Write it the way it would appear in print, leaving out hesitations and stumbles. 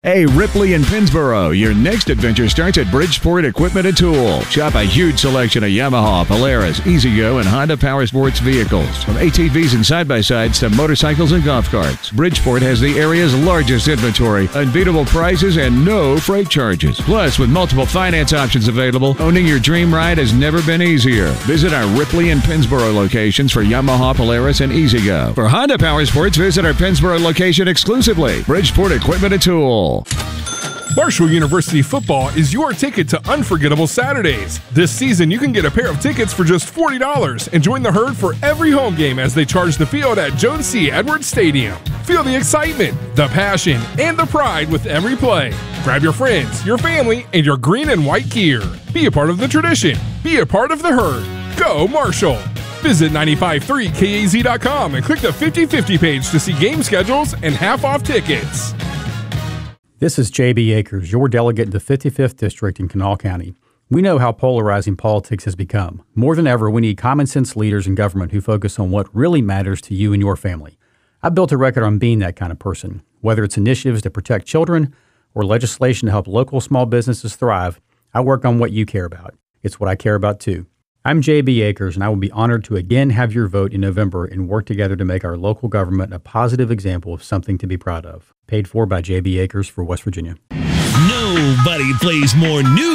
Hey, Ripley in Pennsboro, your next adventure starts at Bridgeport Equipment and Tool. Shop a huge selection of Yamaha, Polaris, E-Z-GO, and Honda Power Sports vehicles. From ATVs and side-by-sides to motorcycles and golf carts, Bridgeport has the area's largest inventory, unbeatable prices, and no freight charges. Plus, with multiple finance options available, owning your dream ride has never been easier. Visit our Ripley and Pennsboro locations for Yamaha, Polaris, and E-Z-GO. For Honda Power Sports, visit our Pennsboro location exclusively. Bridgeport Equipment and Tool. Marshall University football is your ticket to unforgettable Saturdays. This season, you can get a pair of tickets for just $40 and join the herd for every home game as they charge the field at Jones C. Edwards Stadium. Feel the excitement, the passion, and the pride with every play. Grab your friends, your family, and your green and white gear. Be a part of the tradition. Be a part of the herd. Go Marshall! Visit 953kaz.com and click the 50/50 page to see game schedules and half-off tickets. This is J.B. Akers, your delegate in the 55th District in Kanawha County. We know how polarizing politics has become. More than ever, we need common-sense leaders in government who focus on what really matters to you and your family. I built a record on being that kind of person. Whether it's initiatives to protect children or legislation to help local small businesses thrive, I work on what you care about. It's what I care about, too. I'm J.B. Akers, and I will be honored to again have your vote in November and work together to make our local government a positive example of something to be proud of. Paid for by J.B. Akers for West Virginia. Nobody plays more new